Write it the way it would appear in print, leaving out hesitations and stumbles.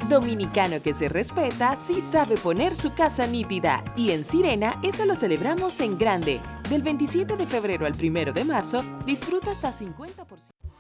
Dominicano que se respeta sí sabe poner su casa nítida. Y en Sirena eso lo celebramos en grande. Del 27 de febrero al 1 de marzo, disfruta hasta 50%.